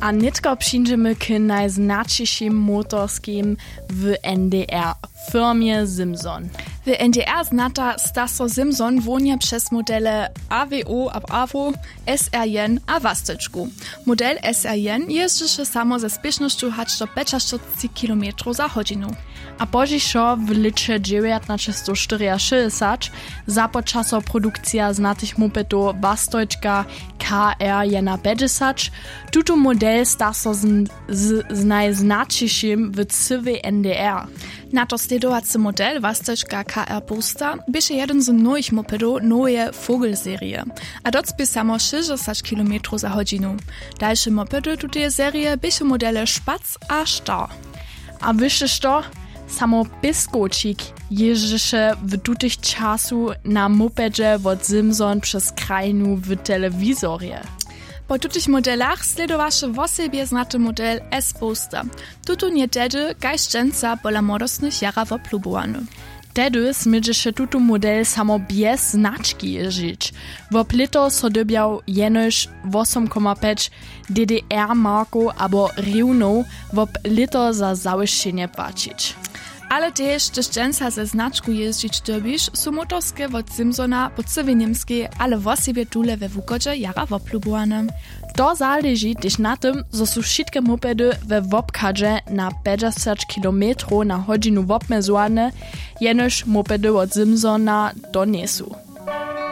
A nitko przyjdziemy k najznaczniejszym motorskim w NDR, firmie Simson. W NDR znata Stasso Simson wonia przez modele AWO a AWO, SR1 a Wasteczku. Model SR1 jeździ samo ze spiesznością aż do 45 km za godzinę. A pożiszo w licze 1964 zapoczęła produkcja znatych mopedów Wasteczka KR150. Tuto model Stasso z najznaczniejszym w całej NDR. Na to sledovacy model Wasteczka KR Booster bieše jeden z nových mopedov nowe Vogel-serie, a docpie samo 60 km za hodinu. Dalsze mopedy tuteje serie bieše modele Spatz a Star. A wyższe što? Samo Piskočik jeździsze w tutych czasu na mopedzie od Simson przez krajinu w telewizorze. Po tutych modelach sledowaše wosebie znaty model S-Booster. Tuto nie tedy gajszczęca pola młodostnych jara woplubowany. Tedy smydzeše tuto model samo bez znaczki jeździć. Wop lito so dobiał jenož 8,5 DDR marku abo równo wop lito za zawieszczenie płacić. Ale też dżęca ze znaczku jeździć dobisz, są motorskie od Simsona po całej niemskiej, ale wosebie tule we wukodzie jara woplubowane. To zależy też na tym, że są wszystkie mopedy we wopkadzie na 50 km na godzinę wopmezowane, jenoż mopedy od Simsona to nie są.